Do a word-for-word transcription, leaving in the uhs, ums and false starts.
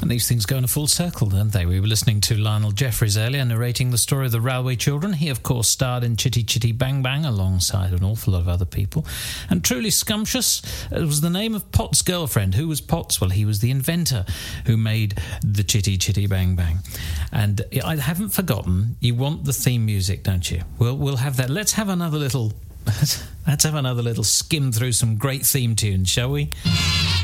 And these things go in a full circle, don't they? We were listening to Lionel Jeffries earlier, narrating the story of the Railway Children. He, of course, starred in Chitty Chitty Bang Bang alongside an awful lot of other people. And Truly Scrumptious was the name of Potts' girlfriend. Who was Potts? Well, he was the inventor who made the Chitty Chitty Bang Bang. And I haven't forgotten, you want the theme music, don't you? We'll, we'll have that. Let's have another little... Let's have another little skim through some great theme tunes, shall we?